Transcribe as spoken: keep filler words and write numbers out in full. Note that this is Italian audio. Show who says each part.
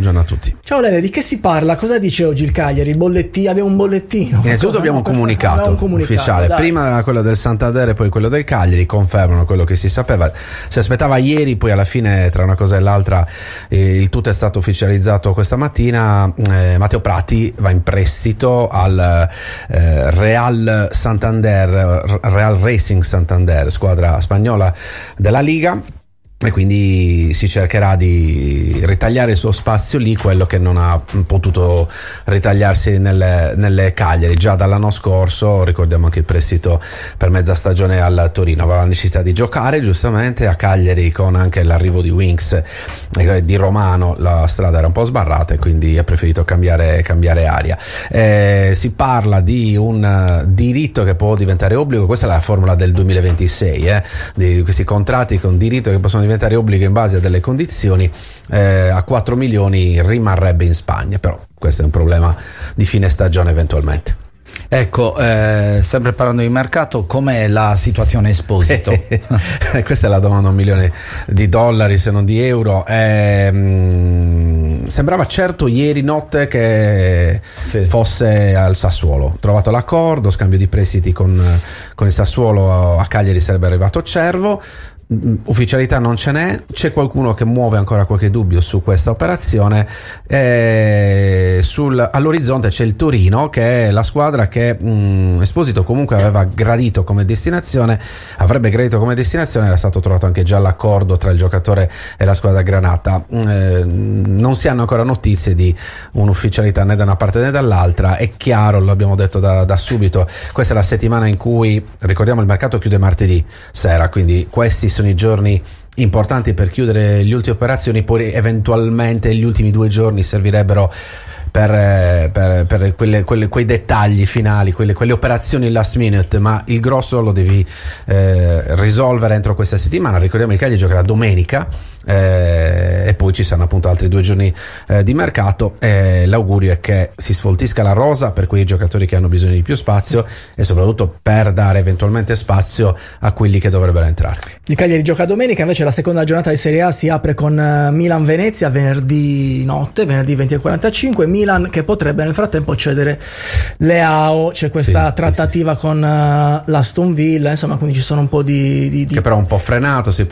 Speaker 1: buongiorno a tutti.
Speaker 2: Ciao Lele, di che si parla? Cosa dice oggi il Cagliari? Bollettino, abbiamo un bollettino.
Speaker 1: Innanzitutto abbiamo un comunicato, abbiamo un comunicato ufficiale, dai. Prima quello del Santander e poi quello del Cagliari, confermano quello che si sapeva, si aspettava ieri, poi alla fine tra una cosa e l'altra eh, il tutto è stato ufficializzato questa mattina. eh, Matteo Prati va in prestito al eh, Real Santander, Real Racing Santander, squadra spagnola della Liga, e quindi si cercherà di ritagliare il suo spazio lì, quello che non ha potuto ritagliarsi nelle, nelle Cagliari già dall'anno scorso. Ricordiamo anche il prestito per mezza stagione al Torino, aveva la necessità di giocare giustamente. A Cagliari, con anche l'arrivo di Winks e di Romano, la strada era un po' sbarrata e quindi ha preferito cambiare, cambiare aria. Eh, si parla di un diritto che può diventare obbligo, questa è la formula del duemilaventisei, eh, di questi contratti con diritto che possono diventare obbligo in base a delle condizioni. eh, a quattro milioni rimarrebbe in Spagna, però questo è un problema di fine stagione eventualmente.
Speaker 3: Ecco, eh, sempre parlando di mercato, com'è la situazione Esposito?
Speaker 1: Questa è la domanda, un milione di dollari se non di euro. Eh, mh, sembrava certo ieri notte che sì. fosse al Sassuolo, trovato l'accordo, scambio di prestiti con, con il Sassuolo. A Cagliari sarebbe arrivato Cervo. Ufficialità non ce n'è, c'è qualcuno che muove ancora qualche dubbio su questa operazione. E sul, all'orizzonte c'è il Torino, che è la squadra che mh, Esposito comunque aveva gradito come destinazione, avrebbe gradito come destinazione, era stato trovato anche già l'accordo tra il giocatore e la squadra granata. Eh, non si hanno ancora notizie di un'ufficialità né da una parte né dall'altra. È chiaro, lo abbiamo detto da, da subito, questa è la settimana in cui, ricordiamo, il mercato chiude martedì sera, quindi questi sono i giorni importanti per chiudere le ultime operazioni. Poi eventualmente gli ultimi due giorni servirebbero per, per, per quelle, quelle, quei dettagli finali, quelle, quelle operazioni last minute, ma il grosso lo devi eh, risolvere entro questa settimana. Ricordiamo, il Cagliari giocherà domenica eh, e poi ci saranno appunto altri due giorni eh, di mercato. Eh, l'augurio è che si sfoltisca la rosa per quei giocatori che hanno bisogno di più spazio e soprattutto per dare eventualmente spazio a quelli che dovrebbero entrare.
Speaker 2: Il Cagliari gioca domenica, invece la seconda giornata di Serie A si apre con Milan-Venezia venerdì notte, venerdì venti e quarantacinque. Milan che potrebbe nel frattempo cedere Leao, c'è questa sì, trattativa sì, sì. con uh, l'Aston Villa, insomma, quindi ci sono un po' di, di, di...
Speaker 1: che però è un po' frenato. Si